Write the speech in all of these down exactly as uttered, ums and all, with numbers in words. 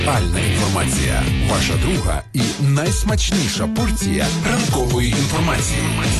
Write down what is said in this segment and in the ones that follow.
Актуальна інформація. Ваша друга і найсмачніша порція ранкової інформації.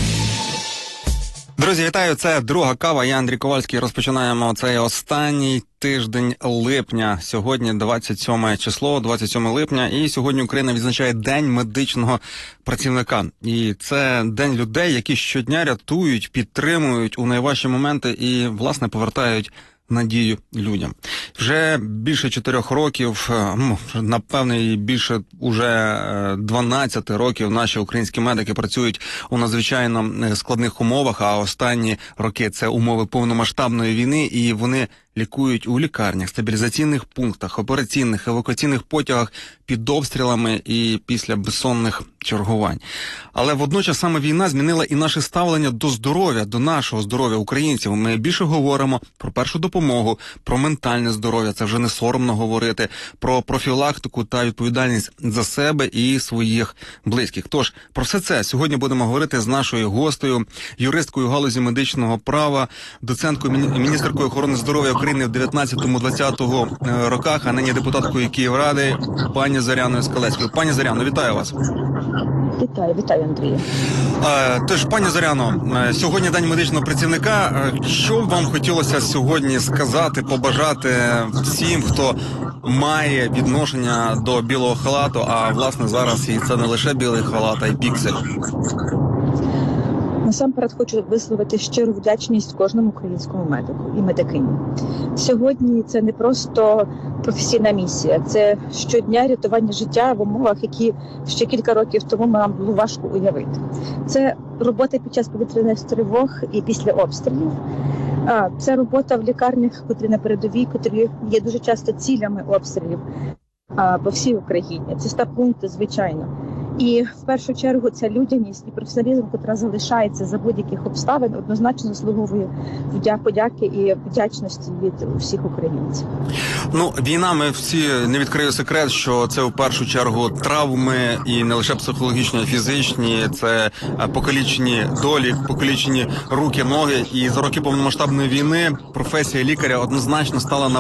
Друзі, вітаю! Це друга кава. Я Андрій Ковальський. Розпочинаємо цей останній тиждень липня. Сьогодні двадцять сьоме число, двадцять сьоме липня. І сьогодні Україна відзначає День медичного працівника. І це день людей, які щодня рятують, підтримують у найважчі моменти і, власне, повертають надію людям. Вже більше чотирьох років, ну, напевно, і більше уже дванадцяти років наші українські медики працюють у надзвичайно складних умовах, а останні роки це умови повномасштабної війни, і вони лікують у лікарнях, стабілізаційних пунктах, операційних, евакуаційних потягах, під обстрілами і після безсонних чергувань. Але водночас саме війна змінила і наше ставлення до здоров'я, до нашого здоров'я українців. Ми більше говоримо про першу допомогу, про ментальне здоров'я, це вже не соромно говорити, про профілактику та відповідальність за себе і своїх близьких. Тож, про все це сьогодні будемо говорити з нашою гостею, юристкою галузі медичного права, доценткою, міністеркою охорони здоров'я України в дев'ятнадцятому-двадцятому роках, а нині депутаткою Київради, пані Зоряною Скалецькою. Пані Зоряно, вітаю вас. Вітаю, вітаю, Андрію. Тож, пані Зоряно, сьогодні День медичного працівника. Що б вам хотілося сьогодні сказати, побажати всім, хто має відношення до білого халату, а, власне, зараз і це не лише білий халат, а й піксель? Насамперед хочу висловити щиру вдячність кожному українському медику і медикині. Сьогодні це не просто професійна місія, це щодня рятування життя в умовах, які ще кілька років тому нам було важко уявити. Це робота під час повітряних тривог і після обстрілів. Це робота в лікарнях, котрі на передовій, котрі є дуже часто цілями обстрілів по всій Україні. Це стаб-пункти, звичайно. І в першу чергу ця людяність і професіоналізм, яка залишається за будь-яких обставин, однозначно заслуговує подяки і вдячності від всіх українців. Ну, війна, ми всі, не відкрию секрет, що це в першу чергу травми, і не лише психологічні, а й фізичні, це покалічені долі, покалічені руки, ноги. І за роки повномасштабної війни професія лікаря однозначно стала на